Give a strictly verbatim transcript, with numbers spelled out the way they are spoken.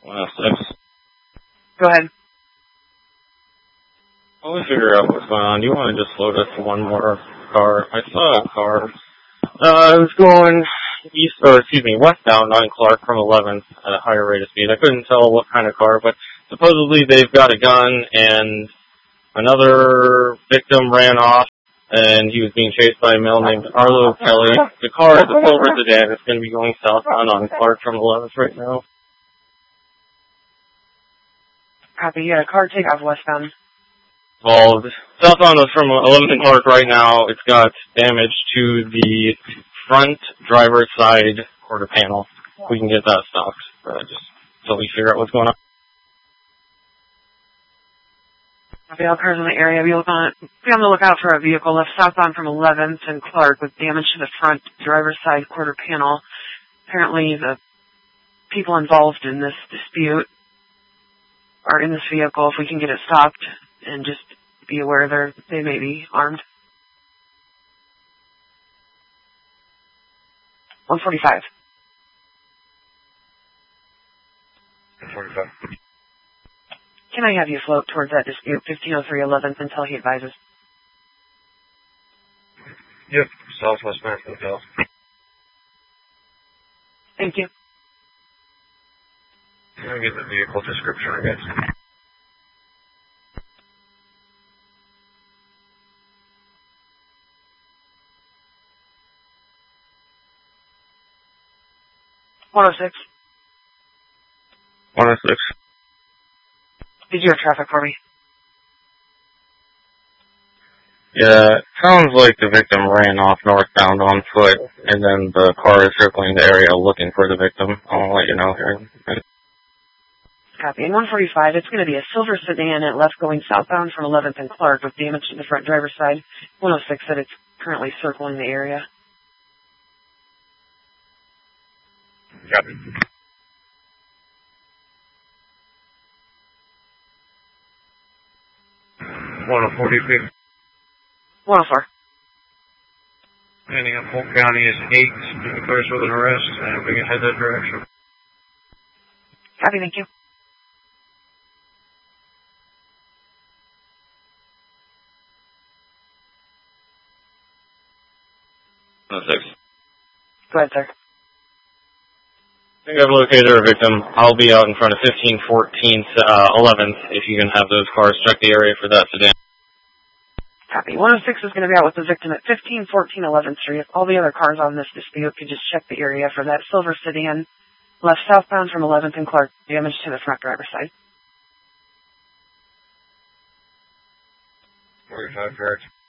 one oh six. Go ahead. While we figure out what's going on, do you want to just load us one more car? I saw a car. Uh, I was going east, or excuse me, westbound on Clark from eleventh at a higher rate of speed. I couldn't tell what kind of car, but supposedly they've got a gun, and another victim ran off, and he was being chased by a male named Arlo Kelly. The car is a silver sedan. It's going to be going southbound on Clark from eleventh right now. Copy. Yeah, car takeoff westbound. Involved. Southbound is from eleventh and Clark right now. It's got damage to the front driver's side quarter panel. We can get that stopped, uh, just so we figure out what's going on. Copy. All cars in the area. Be, on, be on the lookout for a vehicle left southbound from eleventh and Clark with damage to the front driver's side quarter panel. Apparently, the people involved in this dispute are in this vehicle. If we can get it stopped, and just be aware they're, they may be armed. one forty-five. one forty-five. Can I have you float towards that dispute, fifteen oh three eleventh, until he advises? Yep, Southwest Mass Hotel. Thank you. Let me get the vehicle description, I guess. one oh six. one oh six. Did you have traffic for me? Yeah, it sounds like the victim ran off northbound on foot, and then the car is circling the area looking for the victim. I'll let you know here. Copy. In one forty-five, it's going to be a silver sedan at left going southbound from eleventh and Clark with damage to the front driver's side. one oh six said it's currently circling the area. Copy. one oh four D P. one oh four. Ending up Polk County is eight. Declares with an arrest, and we can head that direction. Copy, thank you. one oh six. Go ahead, sir. I think I've located our victim. I'll be out in front of fifteen fourteen uh, eleventh if you can have those cars check the area for that sedan. Copy. one oh six is going to be out with the victim at fifteen fourteen eleventh Street. All the other cars on this dispute could just check the area for that silver sedan left southbound from eleventh and Clark, damage to the front driver's side. forty-five cards.